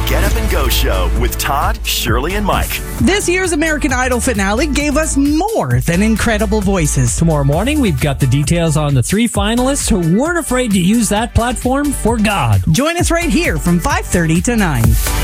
Get Up and Go Show with Todd, Shirley, and Mike. This year's American Idol finale gave us more than incredible voices. Tomorrow morning, we've got the details on the 3 finalists who weren't afraid to use that platform for God. Join us right here from 5:30 to 9.